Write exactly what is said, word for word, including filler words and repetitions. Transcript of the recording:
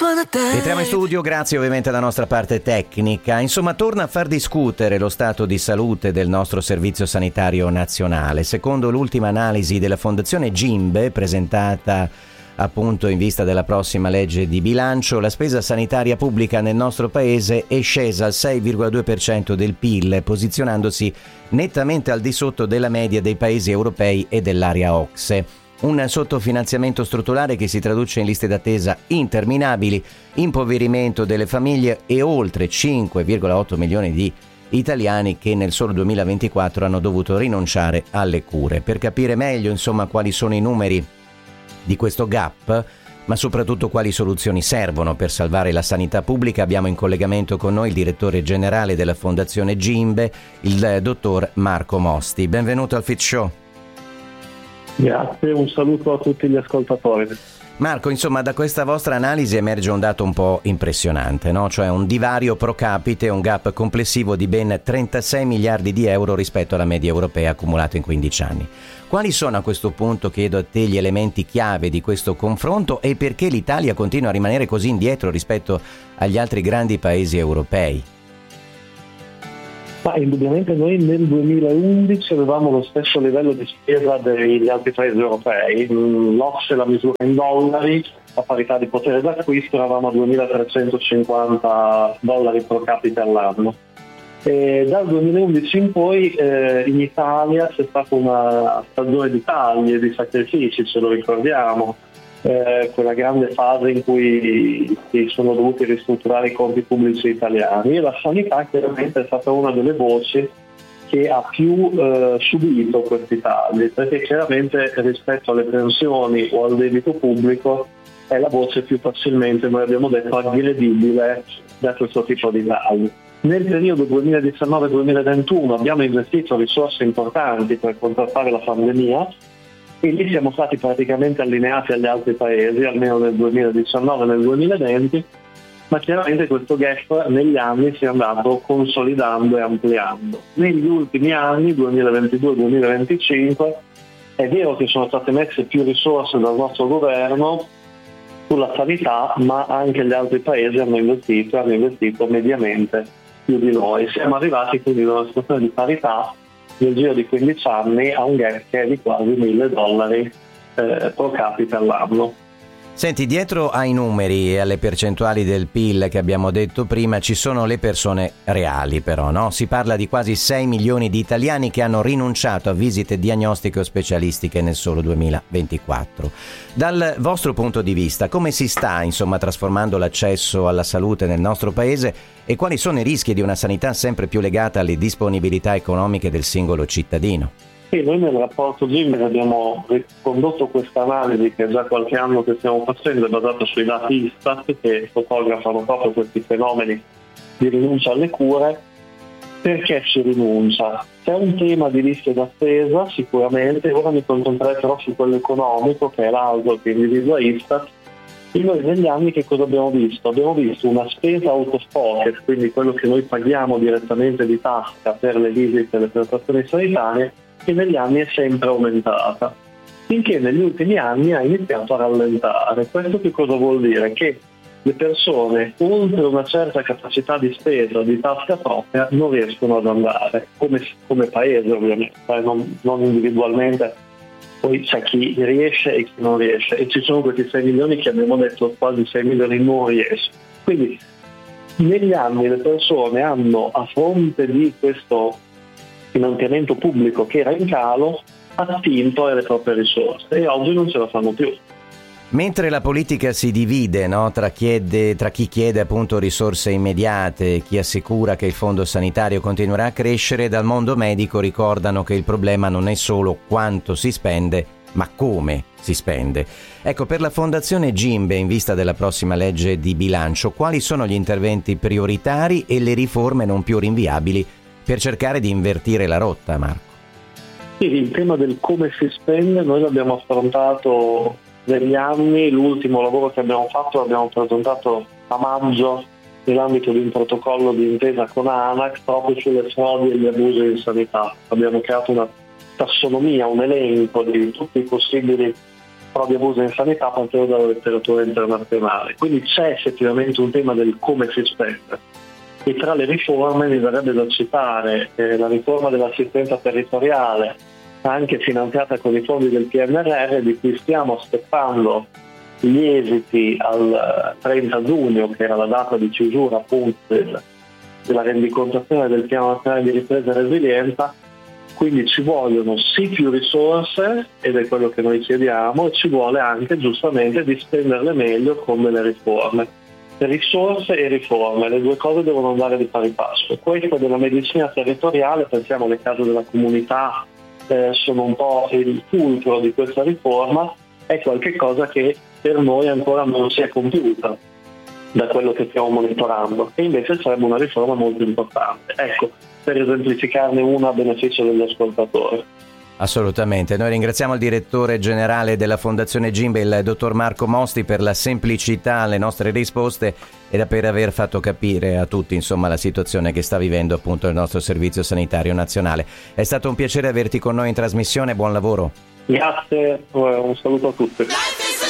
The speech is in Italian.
Entriamo in studio, grazie ovviamente alla nostra parte tecnica. Insomma, torna a far discutere lo stato di salute del nostro Servizio Sanitario Nazionale. Secondo l'ultima analisi della Fondazione Gimbe, presentata appunto in vista della prossima legge di bilancio, la spesa sanitaria pubblica nel nostro paese è scesa al sei virgola due per cento del P I L, posizionandosi nettamente al di sotto della media dei paesi europei e dell'area O C S E. Un sottofinanziamento strutturale che si traduce in liste d'attesa interminabili, impoverimento delle famiglie e oltre cinque virgola otto milioni di italiani che nel solo duemilaventiquattro hanno dovuto rinunciare alle cure. Per capire meglio, insomma, quali sono i numeri di questo gap, ma soprattutto quali soluzioni servono per salvare la sanità pubblica, abbiamo in collegamento con noi il direttore generale della Fondazione Gimbe, il dottor Marco Mosti. Benvenuto al Fit Show. Grazie, un saluto a tutti gli ascoltatori. Marco, insomma, da questa vostra analisi emerge un dato un po' impressionante, no? Cioè un divario pro capite, un gap complessivo di ben trentasei miliardi di euro rispetto alla media europea accumulato in quindici anni. Quali sono a questo punto, chiedo a te, gli elementi chiave di questo confronto e perché l'Italia continua a rimanere così indietro rispetto agli altri grandi paesi europei? Ma indubbiamente noi nel duemilaundici avevamo lo stesso livello di spesa degli altri paesi europei. L'O C S E la misura in dollari, a parità di potere d'acquisto eravamo a duemilatrecentocinquanta dollari pro capite all'anno. E dal duemilaundici in poi eh, in Italia c'è stata una stagione di tagli e di sacrifici, ce lo ricordiamo. Eh, quella grande fase in cui si sono dovuti ristrutturare i conti pubblici italiani, e la sanità chiaramente è stata una delle voci che ha più eh, subito questi tagli, perché chiaramente rispetto alle pensioni o al debito pubblico è la voce più facilmente, noi abbiamo detto, aggredibile da questo tipo di tagli. Nel periodo duemiladiciannove duemilaventuno abbiamo investito risorse importanti per contrastare la pandemia, e lì siamo stati praticamente allineati agli altri paesi, almeno nel duemiladiciannove e nel duemilaventi, ma chiaramente questo gap negli anni si è andato consolidando e ampliando. Negli ultimi anni, duemilaventidue duemilaventicinque, è vero che sono state messe più risorse dal nostro governo sulla sanità, ma anche gli altri paesi hanno investito, hanno investito mediamente più di noi. Siamo arrivati quindi ad una situazione di parità nel giro di quindici anni a un gap che è di quasi mille dollari eh, pro capite all'anno. Senti, dietro ai numeri e alle percentuali del P I L che abbiamo detto prima ci sono le persone reali, però, no? Si parla di quasi sei milioni di italiani che hanno rinunciato a visite diagnostiche o specialistiche nel solo duemilaventiquattro. Dal vostro punto di vista, come si sta, insomma, trasformando l'accesso alla salute nel nostro paese e quali sono i rischi di una sanità sempre più legata alle disponibilità economiche del singolo cittadino? Sì, noi nel rapporto Gimbe abbiamo condotto questa analisi che è già qualche anno che stiamo facendo, è basata sui dati Istat che fotografano proprio questi fenomeni di rinuncia alle cure. Perché si rinuncia? C'è un tema di liste d'attesa sicuramente, ora mi concentrerò però su quello economico che è l'altro che individua Istat. E noi negli anni che cosa abbiamo visto? Abbiamo visto una spesa out of pocket, quindi quello che noi paghiamo direttamente di tasca per le visite e le prestazioni sanitarie, che negli anni è sempre aumentata, finché negli ultimi anni ha iniziato a rallentare. Questo che cosa vuol dire? Che le persone oltre una certa capacità di spesa di tasca propria non riescono ad andare, come, come paese ovviamente, non, non individualmente, poi c'è chi riesce e chi non riesce, e ci sono questi sei milioni che abbiamo detto, quasi sei milioni non riescono. Quindi negli anni le persone hanno, a fronte di questo finanziamento pubblico che era in calo, attinto alle proprie risorse e oggi non ce la fanno più. Mentre la politica si divide, no, tra, chiede, tra chi chiede appunto risorse immediate e chi assicura che il fondo sanitario continuerà a crescere, dal mondo medico ricordano che il problema non è solo quanto si spende, ma come si spende. Ecco, per la Fondazione Gimbe, in vista della prossima legge di bilancio, quali sono gli interventi prioritari e le riforme non più rinviabili per cercare di invertire la rotta, Marco? Sì, il tema del come si spende noi l'abbiamo affrontato negli anni. L'ultimo lavoro che abbiamo fatto l'abbiamo presentato a maggio nell'ambito di un protocollo di intesa con ANAC proprio sulle frodi e gli abusi in sanità. Abbiamo creato una tassonomia, un elenco di tutti i possibili frodi e abusi in sanità partendo dalla letteratura internazionale. Quindi c'è effettivamente un tema del come si spende. E tra le riforme mi verrebbe da citare eh, la riforma dell'assistenza territoriale, anche finanziata con i fondi del P N R R, di cui stiamo aspettando gli esiti al trenta giugno, che era la data di chiusura appunto del, della rendicontazione del Piano Nazionale di Ripresa e Resilienza. Quindi ci vogliono sì più risorse, ed è quello che noi chiediamo, e ci vuole anche giustamente di spenderle meglio con delle riforme. Risorse e riforme, le due cose devono andare di pari passo. Questo della medicina territoriale, pensiamo alle case della comunità, eh, sono un po' il fulcro di questa riforma, è qualcosa che per noi ancora non si è compiuta da quello che stiamo monitorando, e invece sarebbe una riforma molto importante. Ecco, per esemplificarne una a beneficio degli ascoltatori. Assolutamente, noi ringraziamo il direttore generale della Fondazione Gimbe, il dottor Marco Mosti, per la semplicità alle nostre risposte e per aver fatto capire a tutti, insomma, la situazione che sta vivendo appunto il nostro Servizio Sanitario Nazionale. È stato un piacere averti con noi in trasmissione, buon lavoro. Grazie, un saluto a tutti.